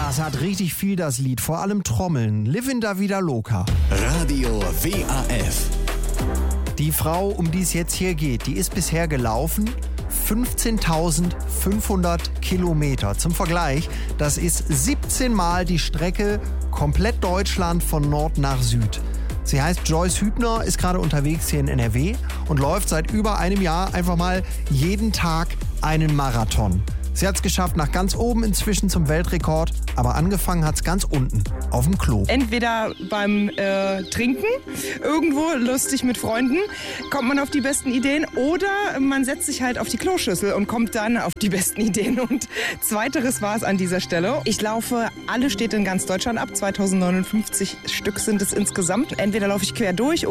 Das hat richtig viel, das Lied. Vor allem Trommeln. Livin da vida loca. Radio WAF. Die Frau, um die es jetzt hier geht, die ist bisher gelaufen 15.500 Kilometer. Zum Vergleich, das ist 17 Mal die Strecke komplett Deutschland von Nord nach Süd. Sie heißt Joyce Hübner, ist gerade unterwegs hier in NRW und läuft seit über einem Jahr einfach mal jeden Tag einen Marathon. Sie hat es geschafft nach ganz oben inzwischen zum Weltrekord, aber angefangen hat es ganz unten, auf dem Klo. Entweder beim Trinken, irgendwo lustig mit Freunden, kommt man auf die besten Ideen, oder man setzt sich halt auf die Kloschüssel und kommt dann auf die besten Ideen. Und zweiteres war es an dieser Stelle. Ich laufe alle Städte in ganz Deutschland ab, 2059 Stück sind es insgesamt. Entweder laufe ich quer durch